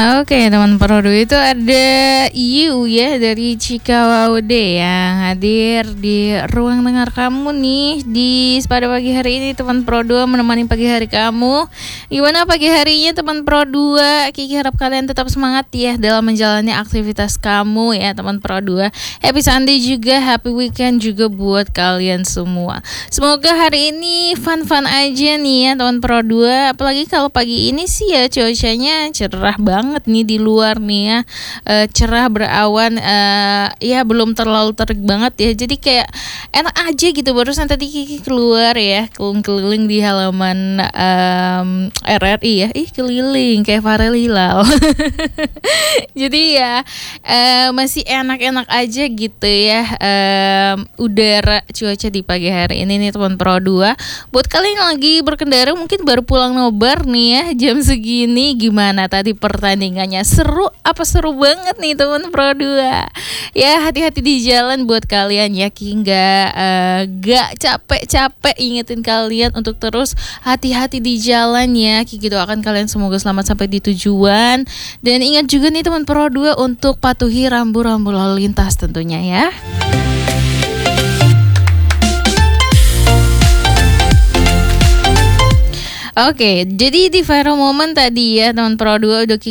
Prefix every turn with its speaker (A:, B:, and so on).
A: Oke, teman Prodo itu ada Yu ya dari Cikawaude yang hadir di ruang dengar kamu nih pada pagi hari ini teman Prodo menemani pagi hari kamu. Gimana pagi harinya teman Prodo? Kiki harap kalian tetap semangat ya dalam menjalani aktivitas kamu ya teman Prodo. Happy Sunday juga, happy weekend juga buat kalian semua. Semoga hari ini fun-fun aja nih ya teman Prodo. Apalagi kalau pagi ini sih ya cuacanya cerah banget nih di luar nih ya, cerah berawan, ya belum terlalu terik banget ya, jadi kayak enak aja gitu. Barusan tadi Kiki keluar ya, keliling di halaman RRI ya, keliling kayak Farel Hilal. Jadi ya masih enak-enak aja gitu ya, udara cuaca di pagi hari ini nih teman Pro 2. Buat kalian yang lagi berkendara mungkin baru pulang nobar nih ya jam segini, gimana tadi pertandingannya? Seru apa seru banget nih teman Pro 2. Ya hati-hati di jalan buat kalian ya, Ki gak capek-capek ingetin kalian untuk terus hati-hati di jalan ya. Ki doakan kalian semoga selamat sampai di tujuan. Dan ingat juga nih teman Pro 2 untuk patuhi rambu-rambu lalu lintas tentunya ya. Oke, jadi di viral moment tadi ya teman Pro 2 udah